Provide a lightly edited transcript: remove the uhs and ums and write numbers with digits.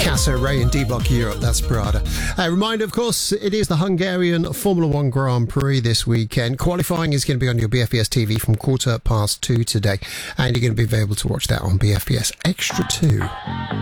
Casa, Ray and D-Block Europe, that's Prada. A reminder, of course, it is the Hungarian Formula One Grand Prix this weekend. Qualifying is going to be on your BFBS TV from 2:15 today, and you're going to be able to watch that on BFBS Extra 2.